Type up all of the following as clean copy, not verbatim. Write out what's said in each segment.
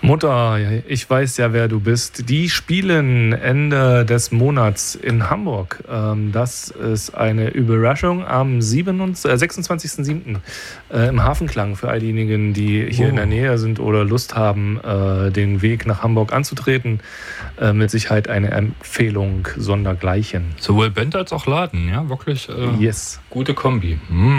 Mutter, ich weiß ja, wer du bist. Die spielen Ende des Monats in Hamburg. Das ist eine Überraschung am 26.07. Im Hafenklang für all diejenigen, die hier in der Nähe sind oder Lust haben, den Weg nach Hamburg anzutreten. Mit Sicherheit eine Empfehlung sondergleichen. Sowohl Band als auch Laden, ja, wirklich yes. Gute Kombi.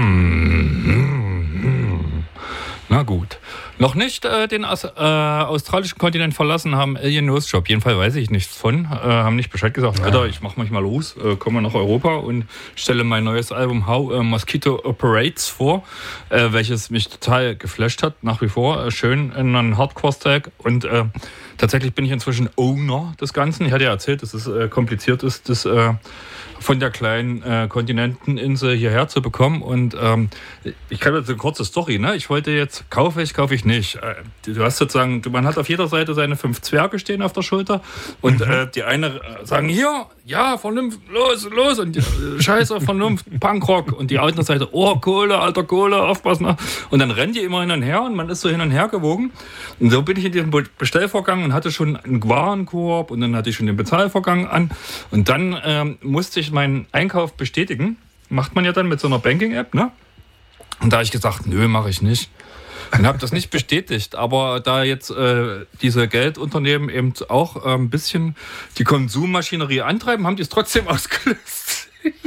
Na gut. Noch nicht den australischen Kontinent verlassen haben Alien Nose Job. Jedenfalls weiß ich nichts von. Haben nicht Bescheid gesagt. Alter, ich mach mich mal los, komme nach Europa und stelle mein neues Album How Mosquito Operates vor, welches mich total geflasht hat, nach wie vor. Schön in einem Hardcore-Stack und tatsächlich bin ich inzwischen Owner des Ganzen. Ich hatte ja erzählt, dass es kompliziert ist, das von der kleinen Kontinenteninsel hierher zu bekommen. Und ich kann jetzt eine kurze Story, ne? Ich wollte jetzt, kaufe ich nicht. Du hast sozusagen, man hat auf jeder Seite seine 5 Zwerge stehen auf der Schulter und die eine sagen, hier, ja, Vernunft, los und Scheiße, Vernunft, Punkrock und die andere Seite, oh, Kohle, alter Kohle, aufpassen. Und dann rennen die immer hin und her und man ist so hin und her gewogen. Und so bin ich in diesem Bestellvorgang und hatte schon einen Warenkorb und dann hatte ich schon den Bezahlvorgang an und dann musste ich meinen Einkauf bestätigen. Macht man ja dann mit so einer Banking-App, ne? Und da habe ich gesagt, nö, mache ich nicht. Und habe das nicht bestätigt. Aber da jetzt diese Geldunternehmen eben auch ein bisschen die Konsummaschinerie antreiben, haben die es trotzdem ausgelöst.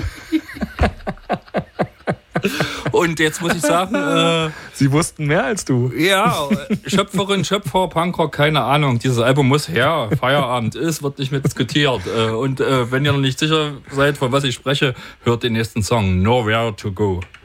Und jetzt muss ich sagen... Sie wussten mehr als du. Ja, Schöpferin, Schöpfer, Punkrock, keine Ahnung. Dieses Album muss her. Feierabend ist, wird nicht mehr diskutiert. Und wenn ihr noch nicht sicher seid, von was ich spreche, hört den nächsten Song, Nowhere to Go.